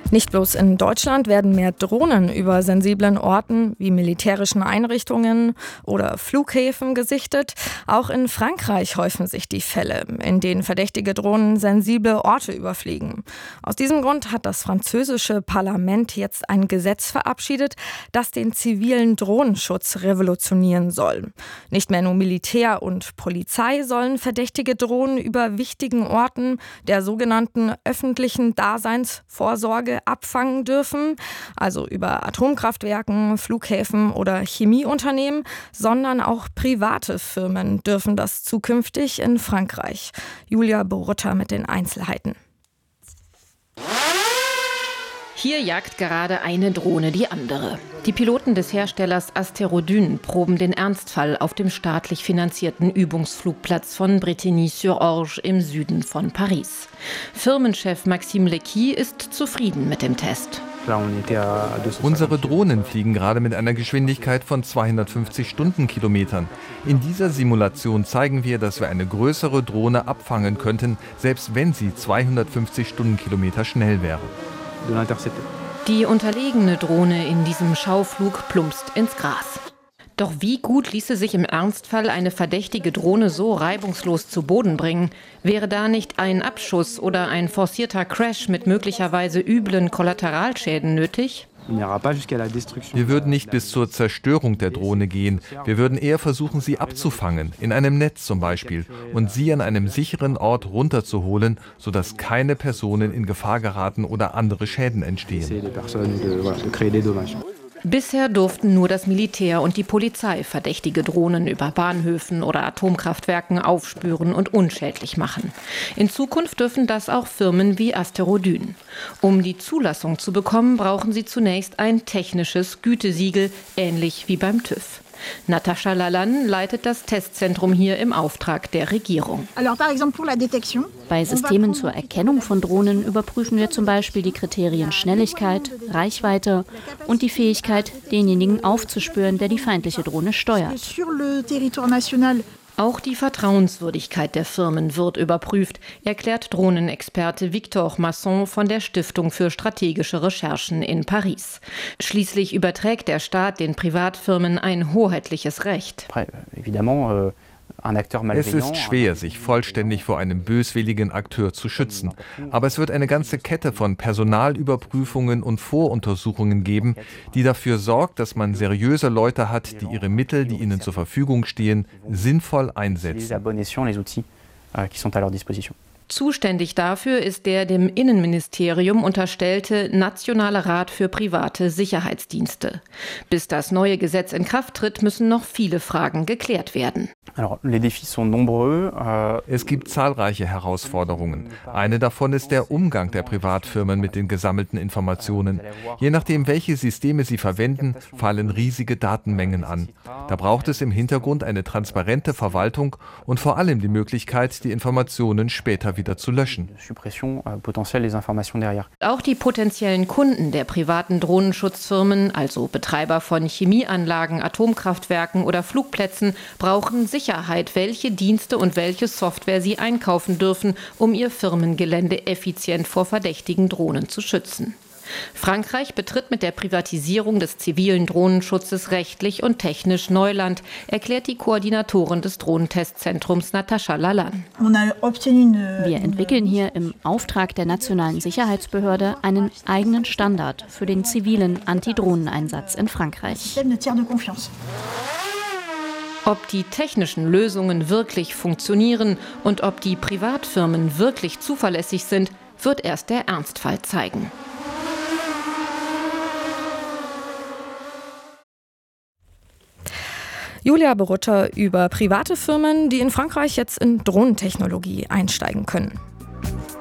Nicht bloß in Deutschland werden mehr Drohnen über sensiblen Orten wie militärischen Einrichtungen oder Flughäfen gesichtet. Auch in Frankreich häufen sich die Fälle, in denen verdächtige Drohnen sensible Orte überfliegen. Aus diesem Grund hat das französische Parlament jetzt ein Gesetz verabschiedet, das den zivilen Drohnenschutz revolutionieren soll. Nicht mehr nur Militär und Polizei sollen verdächtige Drohnen über wichtigen Orten der sogenannten öffentlichen Daseinsvorsorge abfangen dürfen, also über Atomkraftwerken, Flughäfen oder Chemieunternehmen, sondern auch private Firmen dürfen das zukünftig in Frankreich. Julia Borutta mit den Einzelheiten. Hier jagt gerade eine Drohne die andere. Die Piloten des Herstellers Asterodyn proben den Ernstfall auf dem staatlich finanzierten Übungsflugplatz von Bretigny-sur-Orge im Süden von Paris. Firmenchef Maxime Lecky ist zufrieden mit dem Test. Unsere Drohnen fliegen gerade mit einer Geschwindigkeit von 250 Stundenkilometern. In dieser Simulation zeigen wir, dass wir eine größere Drohne abfangen könnten, selbst wenn sie 250 Stundenkilometer schnell wäre. Die unterlegene Drohne in diesem Schauflug plumpst ins Gras. Doch wie gut ließe sich im Ernstfall eine verdächtige Drohne so reibungslos zu Boden bringen? Wäre da nicht ein Abschuss oder ein forcierter Crash mit möglicherweise üblen Kollateralschäden nötig? Wir würden nicht bis zur Zerstörung der Drohne gehen. Wir würden eher versuchen, sie abzufangen, in einem Netz zum Beispiel, und sie an einem sicheren Ort runterzuholen, sodass keine Personen in Gefahr geraten oder andere Schäden entstehen. Bisher durften nur das Militär und die Polizei verdächtige Drohnen über Bahnhöfen oder Atomkraftwerken aufspüren und unschädlich machen. In Zukunft dürfen das auch Firmen wie Asterodyn. Um die Zulassung zu bekommen, brauchen sie zunächst ein technisches Gütesiegel, ähnlich wie beim TÜV. Natascha Lalanne leitet das Testzentrum hier im Auftrag der Regierung. Bei Systemen zur Erkennung von Drohnen überprüfen wir zum Beispiel die Kriterien Schnelligkeit, Reichweite und die Fähigkeit, denjenigen aufzuspüren, der die feindliche Drohne steuert. Auch die Vertrauenswürdigkeit der Firmen wird überprüft, erklärt Drohnenexperte Victor Masson von der Stiftung für strategische Recherchen in Paris. Schließlich überträgt der Staat den Privatfirmen ein hoheitliches Recht. Es ist schwer, sich vollständig vor einem böswilligen Akteur zu schützen. Aber es wird eine ganze Kette von Personalüberprüfungen und Voruntersuchungen geben, die dafür sorgt, dass man seriöse Leute hat, die ihre Mittel, die ihnen zur Verfügung stehen, sinnvoll einsetzen. Zuständig dafür ist der dem Innenministerium unterstellte Nationale Rat für private Sicherheitsdienste. Bis das neue Gesetz in Kraft tritt, müssen noch viele Fragen geklärt werden. Es gibt zahlreiche Herausforderungen. Eine davon ist der Umgang der Privatfirmen mit den gesammelten Informationen. Je nachdem, welche Systeme sie verwenden, fallen riesige Datenmengen an. Da braucht es im Hintergrund eine transparente Verwaltung und vor allem die Möglichkeit, die Informationen später wieder zu löschen. Auch die potenziellen Kunden der privaten Drohnenschutzfirmen, also Betreiber von Chemieanlagen, Atomkraftwerken oder Flugplätzen, brauchen Sicherheit, welche Dienste und welche Software sie einkaufen dürfen, um ihr Firmengelände effizient vor verdächtigen Drohnen zu schützen. Frankreich betritt mit der Privatisierung des zivilen Drohnenschutzes rechtlich und technisch Neuland, erklärt die Koordinatorin des Drohnentestzentrums Natascha Lalanne. Wir entwickeln hier im Auftrag der Nationalen Sicherheitsbehörde einen eigenen Standard für den zivilen Antidrohneneinsatz in Frankreich. Ob die technischen Lösungen wirklich funktionieren und ob die Privatfirmen wirklich zuverlässig sind, wird erst der Ernstfall zeigen. Julia Borutta über private Firmen, die in Frankreich jetzt in Drohnentechnologie einsteigen können.